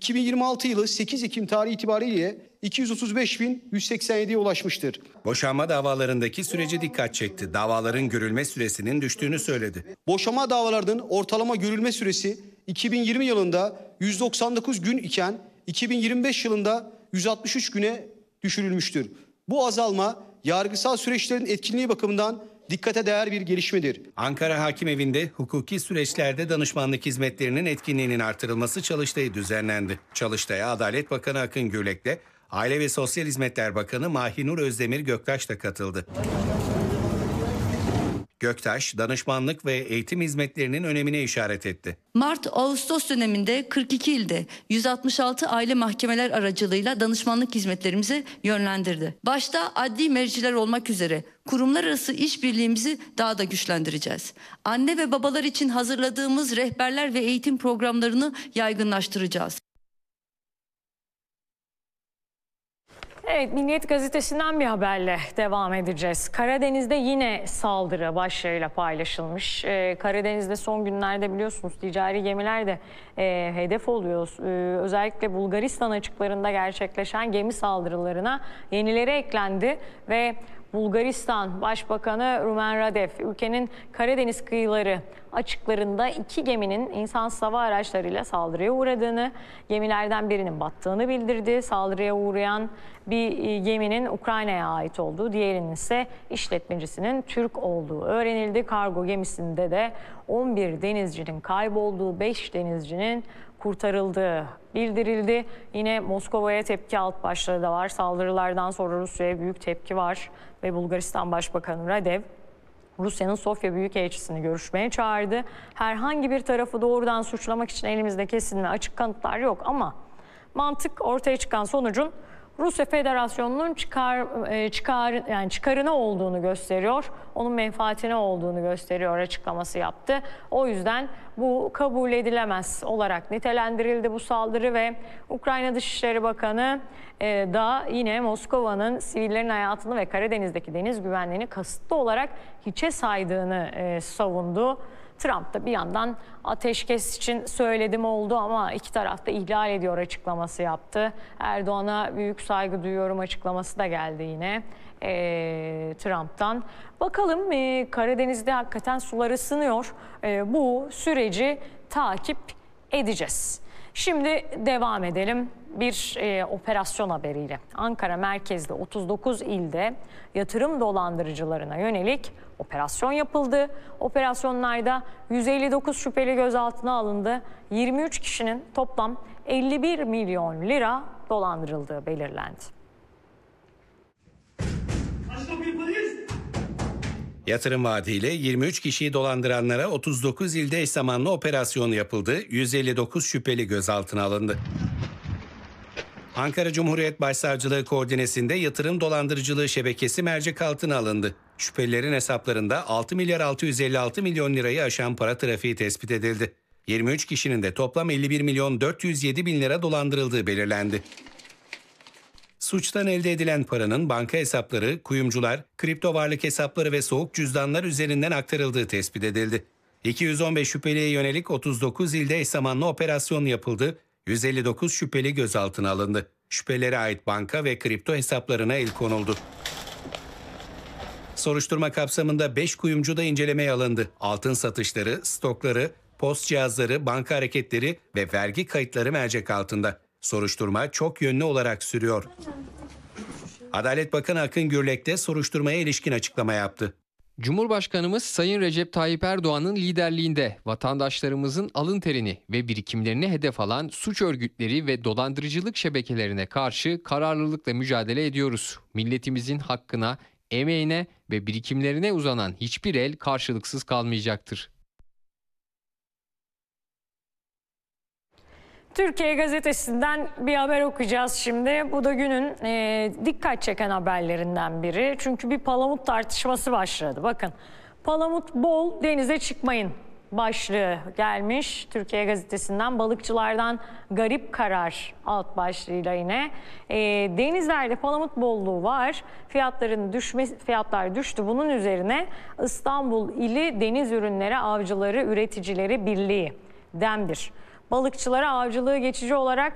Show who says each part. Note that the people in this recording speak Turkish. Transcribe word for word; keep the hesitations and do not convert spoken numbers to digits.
Speaker 1: iki bin yirmi altı yılı sekiz Ekim tarihi itibariyle iki yüz otuz beş bin yüz seksen yediye ulaşmıştır.
Speaker 2: Boşanma davalarındaki süreci dikkat çekti. Davaların görülme süresinin düştüğünü söyledi.
Speaker 1: Boşanma davalarının ortalama görülme süresi iki bin yirmi yılında yüz doksan dokuz gün iken iki bin yirmi beş yılında yüz altmış üç güne düşürülmüştür. Bu azalma yargısal süreçlerin etkinliği bakımından dikkate değer bir gelişmedir.
Speaker 2: Ankara Hakimevinde hukuki süreçlerde danışmanlık hizmetlerinin etkinliğinin artırılması çalıştayı düzenlendi. Çalıştay'a Adalet Bakanı Akın Gürlek'le Aile ve Sosyal Hizmetler Bakanı Mahinur Özdemir Göktaş da katıldı. Göktaş, danışmanlık ve eğitim hizmetlerinin önemine işaret etti.
Speaker 3: Mart-Ağustos döneminde kırk iki ilde yüz altmış altı aile mahkemeler aracılığıyla danışmanlık hizmetlerimizi yönlendirdi. Başta adli merciler olmak üzere kurumlar arası işbirliğimizi daha da güçlendireceğiz. Anne ve babalar için hazırladığımız rehberler ve eğitim programlarını yaygınlaştıracağız.
Speaker 4: Evet, Milliyet Gazetesi'nden bir haberle devam edeceğiz. Karadeniz'de yine saldırı başlığıyla paylaşılmış. Ee, Karadeniz'de son günlerde biliyorsunuz ticari gemiler de e, hedef oluyor. Ee, özellikle Bulgaristan açıklarında gerçekleşen gemi saldırılarına yenileri eklendi ve Bulgaristan Başbakanı Rumen Radev, ülkenin Karadeniz kıyıları açıklarında iki geminin insansız hava araçlarıyla saldırıya uğradığını, gemilerden birinin battığını bildirdi. Saldırıya uğrayan bir geminin Ukrayna'ya ait olduğu, diğerinin ise işletmecisinin Türk olduğu öğrenildi. Kargo gemisinde de on bir denizcinin kaybolduğu, beş denizcinin kurtarıldığı bildirildi. Yine Moskova'ya tepki alt başlığı da var. Saldırılardan sonra Rusya'ya büyük tepki var ve Bulgaristan Başbakanı Radev Rusya'nın Sofya Büyükelçisi'ni görüşmeye çağırdı. Herhangi bir tarafı doğrudan suçlamak için elimizde kesin ve açık kanıtlar yok ama mantık ortaya çıkan sonucun Rusya Federasyonu'nun çıkar, çıkar, yani çıkarına olduğunu gösteriyor. Onun menfaatine olduğunu gösteriyor açıklaması yaptı. O yüzden bu kabul edilemez olarak nitelendirildi bu saldırı ve Ukrayna Dışişleri Bakanı da yine Moskova'nın sivillerin hayatını ve Karadeniz'deki deniz güvenliğini kasıtlı olarak hiçe saydığını savundu. Trump da bir yandan ateşkes için söyledim oldu ama iki taraf da ihlal ediyor açıklaması yaptı. Erdoğan'a büyük saygı duyuyorum açıklaması da geldi yine e, Trump'tan. Bakalım e, Karadeniz'de hakikaten sular ısınıyor. E, bu süreci takip edeceğiz. Şimdi devam edelim bir e, operasyon haberiyle. Ankara merkezli otuz dokuz ilde yatırım dolandırıcılarına yönelik operasyon yapıldı. Operasyonlarda yüz elli dokuz şüpheli gözaltına alındı. yirmi üç kişinin toplam elli bir milyon lira dolandırıldığı belirlendi.
Speaker 2: Yatırım vaadiyle yirmi üç kişiyi dolandıranlara otuz dokuz ilde eş zamanlı operasyon yapıldı. yüz elli dokuz şüpheli gözaltına alındı. Ankara Cumhuriyet Başsavcılığı koordinesinde yatırım dolandırıcılığı şebekesi mercek altına alındı. Şüphelilerin hesaplarında altı milyar altı yüz elli altı milyon lirayı aşan para trafiği tespit edildi. yirmi üç kişinin de toplam elli bir milyon dört yüz yedi bin lira dolandırıldığı belirlendi. Suçtan elde edilen paranın banka hesapları, kuyumcular, kripto varlık hesapları ve soğuk cüzdanlar üzerinden aktarıldığı tespit edildi. iki yüz on beş şüpheliye yönelik otuz dokuz ilde eş zamanlı operasyon yapıldı. yüz elli dokuz şüpheli gözaltına alındı. Şüphelere ait banka ve kripto hesaplarına el konuldu. Soruşturma kapsamında beş kuyumcu da incelemeye alındı. Altın satışları, stokları, post cihazları, banka hareketleri ve vergi kayıtları mercek altında. Soruşturma çok yönlü olarak sürüyor. Adalet Bakanı Akın Gürlek de soruşturmaya ilişkin açıklama yaptı.
Speaker 5: Cumhurbaşkanımız Sayın Recep Tayyip Erdoğan'ın liderliğinde vatandaşlarımızın alın terini ve birikimlerini hedef alan suç örgütleri ve dolandırıcılık şebekelerine karşı kararlılıkla mücadele ediyoruz. Milletimizin hakkına, emeğine ve birikimlerine uzanan hiçbir el karşılıksız kalmayacaktır.
Speaker 4: Türkiye Gazetesi'nden bir haber okuyacağız şimdi. Bu da günün e, dikkat çeken haberlerinden biri. Çünkü bir palamut tartışması başladı. Bakın, palamut bol, denize çıkmayın başlığı gelmiş. Türkiye Gazetesi'nden balıkçılardan garip karar alt başlığıyla yine. E, denizlerde palamut bolluğu var. Fiyatların düşme, fiyatlar düştü. Bunun üzerine İstanbul İli Deniz Ürünleri Avcıları Üreticileri Birliği, DEMBİR, balıkçılara avcılığı geçici olarak